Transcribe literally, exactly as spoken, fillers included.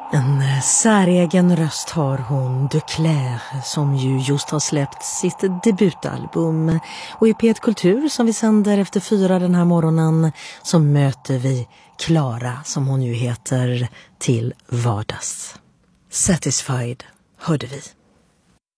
En säregen röst har hon, Duclair, som ju just har släppt sitt debutalbum. Och i P ett Kultur som vi sänder efter fyra den här morgonen så möter vi Klara, som hon ju heter, till vardags. Satisfied hörde vi.